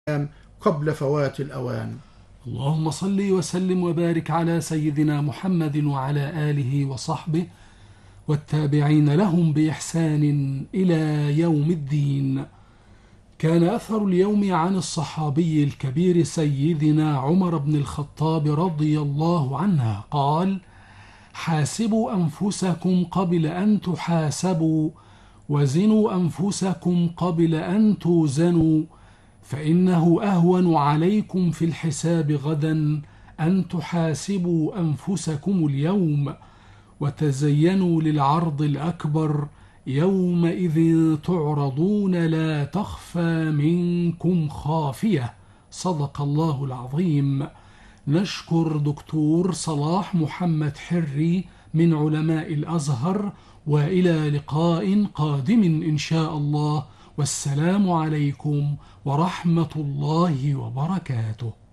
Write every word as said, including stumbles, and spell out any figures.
قبل فوات الأوان. اللهم صل وسلم وبارك على سيدنا محمد وعلى آله وصحبه والتابعين لهم بإحسان إلى يوم الدين. كان أثر اليوم عن الصحابي الكبير سيدنا عمر بن الخطاب رضي الله عنه قال: حاسبوا أنفسكم قبل أن تحاسبوا، وزنوا أنفسكم قبل أن توزنوا، فإنه أهون عليكم في الحساب غدا أن تحاسبوا أنفسكم اليوم، وتزينوا للعرض الأكبر يومئذ تعرضون لا تخفى منكم خافية. صدق الله العظيم. نشكر دكتور صلاح محمد حري من علماء الأزهر، وإلى لقاء قادم إن شاء الله، والسلام عليكم ورحمة الله وبركاته.